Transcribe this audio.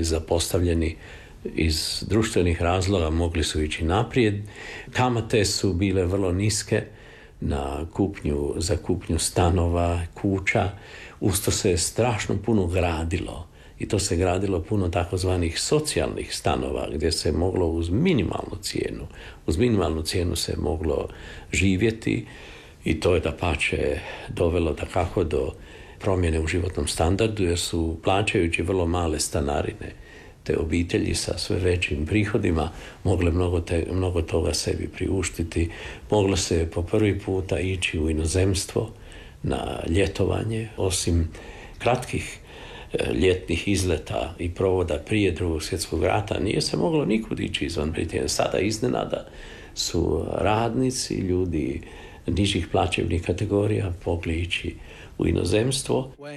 bili zapostavljeni iz društvenih razloga, mogli su ići naprijed. Kamate su bile vrlo niske za kupnju stanova, kuća. Usto se strašno puno gradilo. I to se gradilo puno takozvanih socijalnih stanova gdje se moglo uz minimalnu cijenu se moglo živjeti i to je dapače dovelo dakako do promjene u životnom standardu jer su plaćajući vrlo male stanarine te obitelji sa sve većim prihodima mogle mnogo toga sebi priuštiti. Moglo se po prvi puta ići u inozemstvo na ljetovanje, osim kratkih ljetnih izleta i provoda prije Drugog svjetskog rata nije se moglo nikud ići izvan Britanije. Sada iznenada su radnici, ljudi nižih plaćevnih kategorija mogli ići u inozemstvo.